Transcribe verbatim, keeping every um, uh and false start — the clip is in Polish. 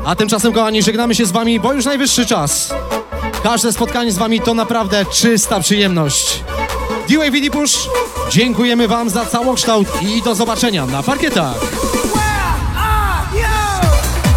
A tymczasem, kochani, żegnamy się z wami, bo już najwyższy czas. Każde spotkanie z wami to naprawdę czysta przyjemność. D J V D Push, dziękujemy wam za całokształt i do zobaczenia na parkietach.